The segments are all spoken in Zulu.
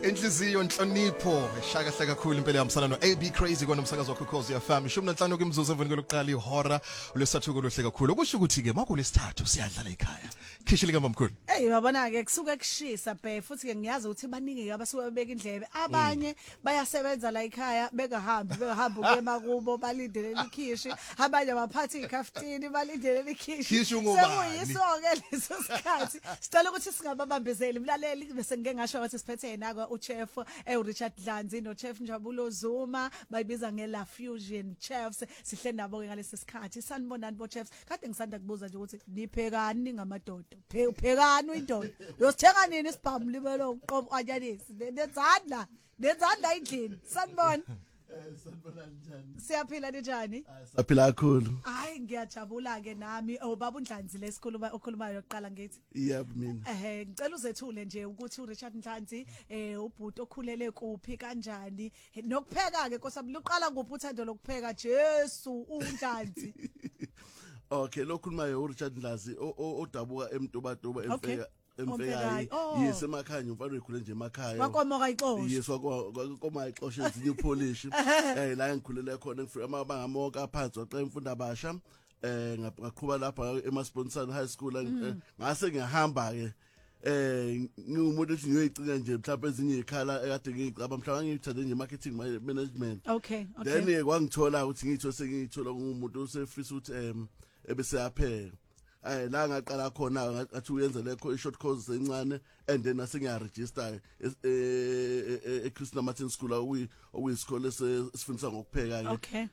Inhliziyo inhlonipho eshaka hle kakhulu impela yamsana no AB Crazy kona umsakazo wakho Khosi FM 15 kwimzuzu emveni kwelokuqala ihora lesathuko lohle kakhulu okusho ukuthi ke makulesithathu siyadlala ekhaya khishile kamamkhulu Babona ke kusuke kushisa bhe futhi ke ngiyazi ukuthi baningi abasuke bebeka indlebe abanye bayasebenza la ekhaya begahambi ukuyema kubo balindele ikhishi abanye abaphathi ikhaftini balindele ikhishi sekuyisonke leso sikhathi sicela ukuthi singababambezeli mlaleli bese ngeke ngasho ukuthi siphethe naka uchef Richard Dlanzi no chef Njabulo Zuma bayibiza ngeLa Fusion Chefs sihle nabo ke ngalesi sikhathi sanibonani bo chefs kade ngisanda kubuza nje ukuthi niphekani ngamadoda phekani uyindoda uyosithenga nini isibhamu libelo uqobo anyanisi nenzandla endlini sanibona sanibona njani siyaphila njani saphila kakhulu hayi ngiyajabula ke nami baba uNdlanzi lesikhuluma okhulumayo oqala ngithi yebo mina ngicela uzethule nje ukuthi uRichard Dlanzi ubhuti okhulele kuphi kanjani nokupheka ke nkosami uqala nguphi uthando lokupheka Jesu uNdlanzi Okay lokhulumayo uRichard Dlanzi odabuka eMtobatoba emfeka Emfekayi yesemakhaya umfana ekhule nje emakhaya wakomoka ixosho yeswa kwakomoka ixosho ezinye polish la ngikhulele khona ngifika amabanga amoka aphansi waxa imfunda abasha ngaqhuba lapha eMasponsana High School ngase ngihamba ke ngiwumuntu ethi ngiyoyicina nje mhlawumbe ezinye ikhala ekade ngicaba mhlawumbe ngithande nje marketing management okay then kwangithola ukuthi ngithola ngumuntu osefisa ukuthi ebese yapheka la ngaqala khona ngathi uyenza lekho i-short course encane and then asengiyaregister eChristina Martin School okuyisikole esifundisa ngokupheka okay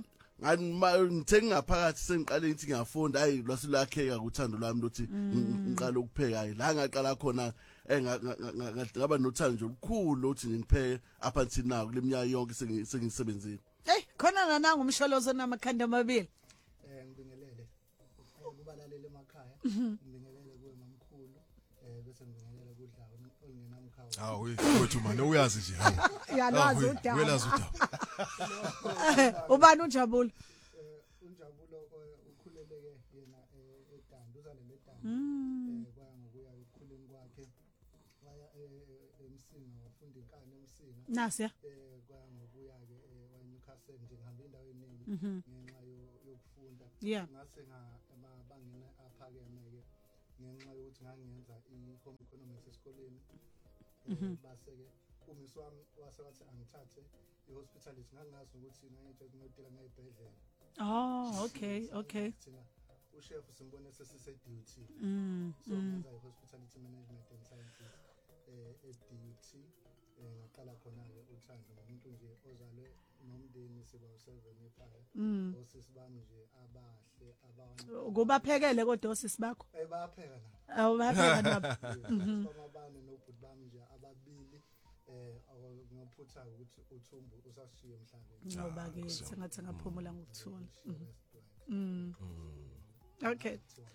ngithe ngaphakathi sengiqale ngithi ngiyafunda hayi lwasilakheka kuthando lwami lokuthi ngiqala ukupheka hayi la ngaqala khona ngaba nothando nje olukhulu ukuthi ngipheke up until now kuleminyaka yonke sengisebenzile khona nananga umsholozo namakhanda amabili ngibingelele kubalalele emakhaya ngibingelele kuwe mamkhulu bese ngibingelele kudlawo olingenamkhawa wethu manje uyazi nje yalazi udaba welazi udaba ubani uNjabulo uNjabulo ukhuleleke yena eDanda uzalele eDanda kwaya ngokuya ukukhuleni kwakhe waya eMsina wafunda inkani eMsina nasi kwaya ngokuya ke waNewcastle nje ngihamba indawo eningi ngenxa yokufunda ngase ngamabangena aphakeme ke ngenxa yokuthi ngangenza i-home economics esikoleni base ke umisi wami wasewathi angithathe i-hospitality ngangazi ukuthi ngiyodila ngayibhedlela okay thina uchef simbone sesise-duty so ngenza i-hospitality management and sciences e-duty ngaqala khona-ke uthando ngomuntu nje ozalwe nomndeni siba u7 ekhaya osisi bami nje abahle kubaphekele kodwa osisi bakho bayapheka bayapheka nabo bamabane nobhuti bami nje ababili ngaphutha ukuthi uThumbu usashiye emhlabeni ngoba ke sengathi ngaphumula ngokuthula okay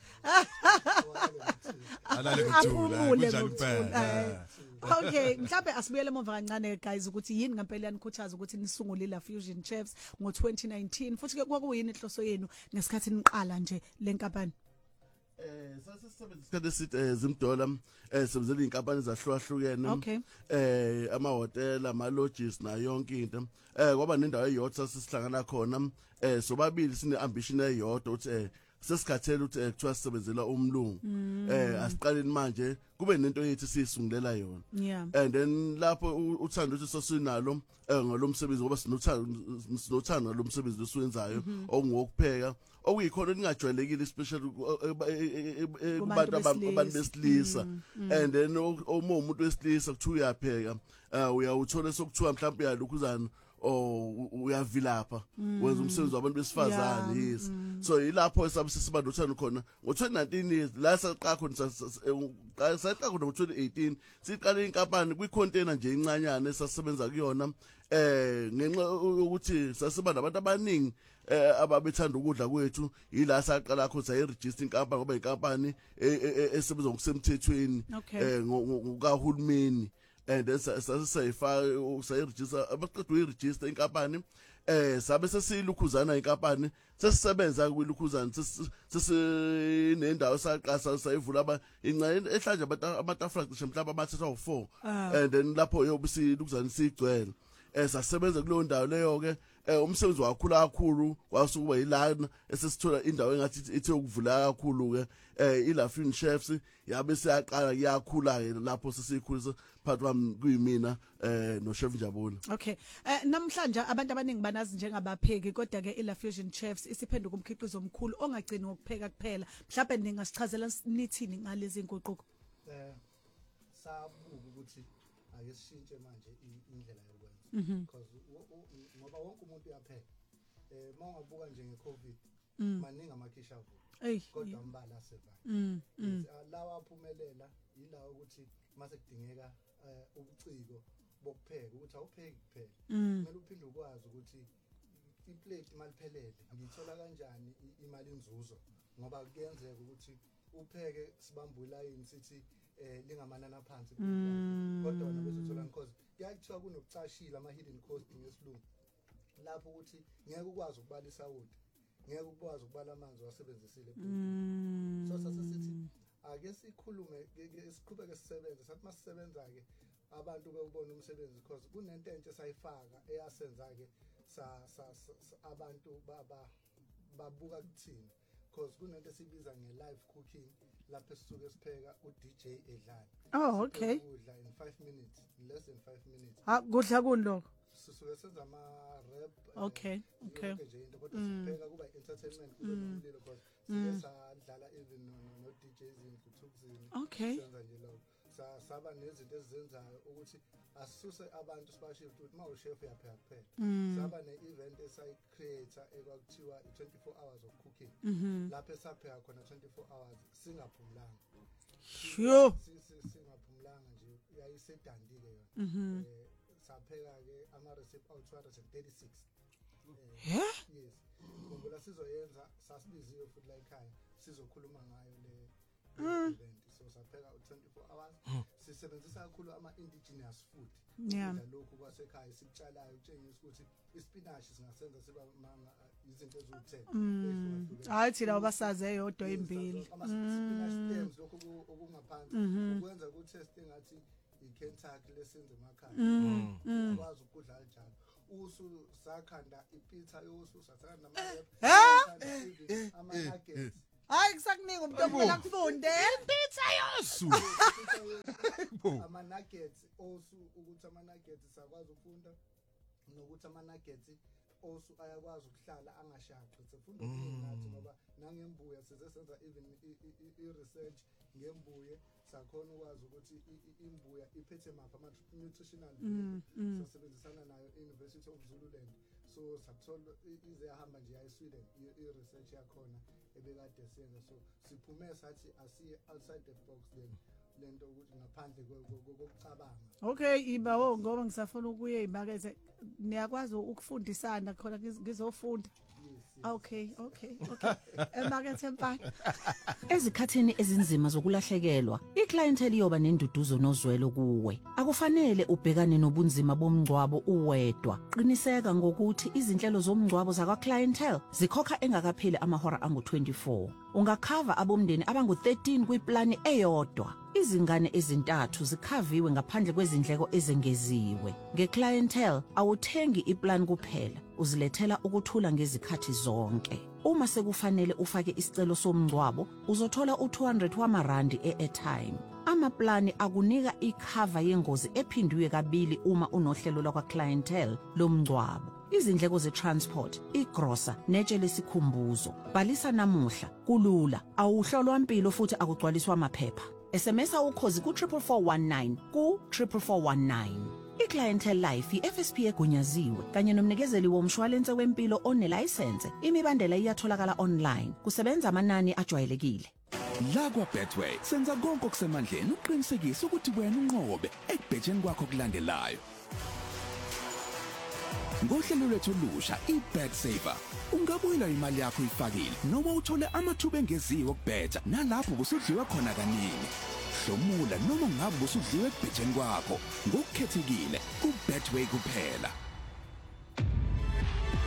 alale kuthula kunjani phela okay mhlawumbe asibuyele emuva kancane guys ukuthi yini ngempela yanikhuthaza ukuthi nisungule La Fusion Chefs ngo2019 futhi ke kwakuyini inhloso yenu ngesikhathi niqala nje lenkampani sasisebenza isikhathi zimdola sebenzela inkampani ezahlukahlukene ama-hotel ama-lodges na yonke into kwaba nendawo eyodwa sisihlangana khona sobabili sine-ambition eyodwa ukuthi sesikhathela ukuthi kuthiwa sisebenzela umlungu asiqaleni manje kube nento yethu siyisungulela yona and then lapho uthando ukuthi sosinalo ngalomsebenzi ngoba sinothando ngalomsebenzi lesiwenzayo ongokupheka okuyikhona ningajwayelekile especially kubantu besilisa and then umuntu wesilisa kuthiwa uyapheka uyawuthola sokuthiwa mhlawumbe uyalokhuzana uyavilapha wenza umsebenzi wabantu besifazane yes so ilapho esabisiba nothando khona ngo2019 la saqala khona ngo2018 siqale inkampani kwicontainer nje incanyana esasebenza kuyona ngenxa ukuthi sasiba nabantu abaningi ababethanda ukudla kwethu yila saqala khona sayiregister inkampani ngoba inkampani esebenza ngokusemthethweni ngokahulumeni and then sayiregister abaqedwe iregister inkampani sabe sesilukhuzana inkampani sesisebenza kwilukhuzana sesinendawo saqasa sayivula inqa ehlanje amatafula cishe mhlawumbe amathatha u4 and then lapho yobe silukhuzana sigcwele sasebenza kuleyo ndawo leyo ke umsebenzi wakhula kakhulu kwasukuba yilana esesithola indawo engathi ithe ukuvula kakhulu ke iLafrine Chefs yabe siyaqala yakhula ke lapho sesikhulisa phakathi kwami kuyimina no Chef Njabula. Okay. Namhlanje abantu abaningi banazi njengabapheki kodwa ke iLafrine Chefs isiphenduka umkhiqizo omkhulu ongagcini ngokupheka kuphela. Mhlawumbe ningasichazela nithini ngalezi inguquko? Sabuka ukuthi ake sishintshe manje indlela yokwenza because ngoba wonke umuntu uyapheka mawungabuka nje ngeCovid maningi amakhisha avuka kodwa umbala asevayo lawa aphumelela yilawo ukuthi mase kudingeka ubuciko bokupheka ukuthi awupheki kuphela kumele uphinde ukwazi ukuthi iplate maliphelele ngithola kanjani imali inzuzo ngoba kuyenzeka ukuthi upheke sibambe ulayini sithi lingamanana phansi kodwa wena bese uthola because kuyathiwa kunokucashila ama hidden cost ngesilungu lapho ukuthi ngeke ukwazi ukubala isawudi ngeke ukwazi ukubala amanzi wasebenzisile so sasesithi ake sikhulume siqhubeke sisebenze sathi masisebenza ke abantu bebona umsebenzi because kunento entshe sayifaka eyasenza ke abantu babuka kuthina because kunento esibiza nge-live cooking lapho esisuke sipheka u-DJ edlala. Oh, okay. Udla in 5 minutes, less than 5 minutes. Kudla kunloko. Sisuke senza ama-rap. Okay. Nje into kodwa sipheka kuba entertainment kube nomlilo because sisadlala even no-DJs in Okay. senza nje lokho. Saba nezinto ezizenzayo ukuthi asisuse abantu sibashiye ukuthi mawuchef uyapheka kuphela. Saba ne-event esayicreator ekwakuthiwa i-24 hours of cooking. Lapho esapheka khona 24 hours singaphumulanga. Sure. Singaphumulanga nje yayisedandile yona. Sapheka ke ama-recipe awu-236. Yes. Ngoba sizoyenza sasibiziwe futhi la ekhaya sizokhuluma ngayo le event. So sapheka u-24 hours sisebenzisa kakhulu ama-indigenous food lokhu kwasekhaya sikutshalayo utshengisa ukuthi ispinashi singasenza siba izinto eziwu-10 hayi thina abasaze eyodwa imbili ama-spinach stems lokhu okungaphansi ukwenza ku-test engathi i-Kentucky lesenze emakhaya ukwazi ukudla kanjalo usu sakhanda ipizza yosu sakhanda ama-nuggets hayi kusakuningi umuntu okumele kufunde Pizza yosu. ama-nuggets osu ukuthi ama-nuggets sakwazi ukufunda nokuthi ama-nuggets osu ayakwazi ukuhlala angashaqi sifunda okuningi nathi ngoba nangembuya size senza even i-research ngembuye sakhona ukwazi ukuthi imbuya iphethe maphi ama-nutritional sasebenzisana nayo i-University of Zululand so sakuthola ize yahamba nje yayi-Sweden i-research yakhona ebekade siyenza so siphume sathi asiye outside the box then lento ukuthi ngaphandle kokucabanga. Okay ibawo ngoba ngisafuna ukuye ezimakethe niyakwazi ukufundisana khona ngizofunda. Okay. Emakethe empahla. Ezikhathini ezinzima zokulahlekelwa, iclientele iyoba nenduduzo nozwelo kuwe. Akufanele ubhekane nobunzima bomngcwabo uwedwa. Qiniseka ngokuthi izinhlelo zomngcwabo zakwa clientele zikhokha engakapheli amahora angu-24. Ungakhava abomndeni abangu-13 kwiplani eyodwa. Izingane ezintathu zikhaviwe ngaphandle kwezindleko ezengeziwe. Ngeclientele awuthengi iplan kuphela, uzilethela ukuthula ngezikhathi zonke. Uma sekufanele ufake isicelo somngcwabo, uzothola u200 wamarandi e-airtime. Amaplani akunika ikhava yengozi ephindwe kabili uma unohlelo lakwa clientele lomngcwabo. Izindleko ze-transport, igrosa, netshe lesikhumbuzo. Bhalisa namuhla, kulula, awuhlolwa impilo futhi akugcwaliswa amaphepha. SMSa ukhozi ku-44419 ku-44419. I-Clientele Life i-FSP egunyaziwe kanye nomnikezeli womshwalense wempilo onelayisense. Imibandela iyatholakala online. Kusebenza amanani ajwayelekile. La kwa Betway senza konke okusemandleni uqinisekisa ukuthi wena unqobe ekubhejeni kwakho kulandelayo. Ngohlelo lwethu olusha iBet Saver ungabuyela imali yakho ifakile noma uthole amathuba engeziwe okubhetha nalapho kusudliwa khona kaningi. Hlomula noma ngabe usudliwe ekubhejeni kwakho ngokukhethekile kuBetway kuphela.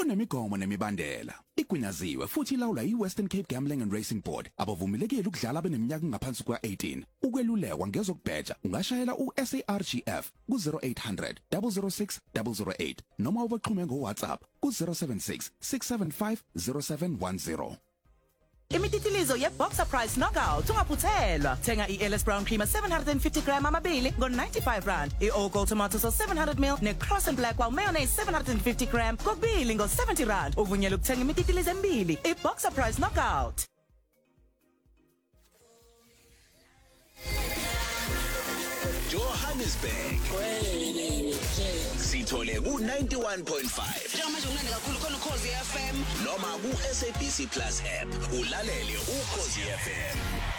kunemigomo nemibandela igunyaziwe futhi ilawula iWestern Cape Gambling and Racing Board abavumelekile ukudlala beneminyaka ngaphansi kwa18 ukwelulekwa ngezokubheja ungashayela uSARGF ku0800 006 008 noma ubaxhume ngoWhatsApp ku076 675 0710. Imititilizo ye-Boxer Price Knockout ungaphuthelwa. Thenga i-Ellis Brown Creamer 750 gram amabili ngo-95 i-Ogo Tomato Sauce 700 ml ne-Cross and Black Wow Mayonnaise 750 gram kokubili ngo-70 uvunyelwa ukuthenga imititilizo emibili. I-Boxer Price Knockout. Johannesburg sithole ku 91.5 njengamanje unande kakhulu khona Ukhozi FM noma ku SABC Plus app ulalele Ukhozi FM.